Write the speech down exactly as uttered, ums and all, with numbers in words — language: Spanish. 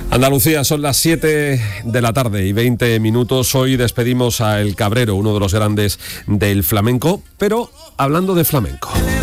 Andalucía, son las siete de la tarde y veinte minutos. Hoy despedimos a El Cabrero, uno de los grandes del flamenco, pero hablando de flamenco.